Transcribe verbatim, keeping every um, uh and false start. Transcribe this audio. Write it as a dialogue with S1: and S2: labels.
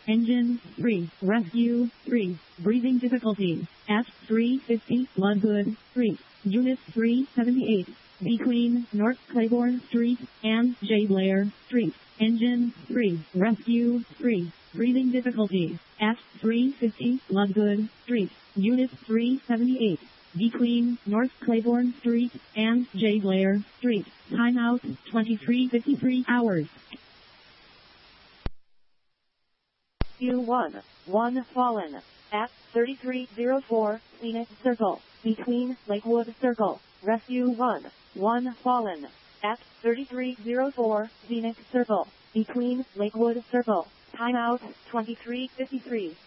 S1: Engine three. Rescue three. Breathing difficulties S three fifty. Bloodgood three. Unit three seventy-eight. Between North Claiborne Street and J. Blair Street. Engine three. Rescue three. Breathing difficulties S three fifty. Bloodgood Street. Unit three seventy-eight. Between North Claiborne Street and J. Blair Street. Timeout twenty-three fifty-three hours.
S2: U one. one fallen. At thirty-three oh four, Phoenix Circle. Between Lakewood Circle. Rescue one. one fallen. At thirty-three oh four, Phoenix Circle. Between Lakewood Circle. Timeout twenty-three fifty-three.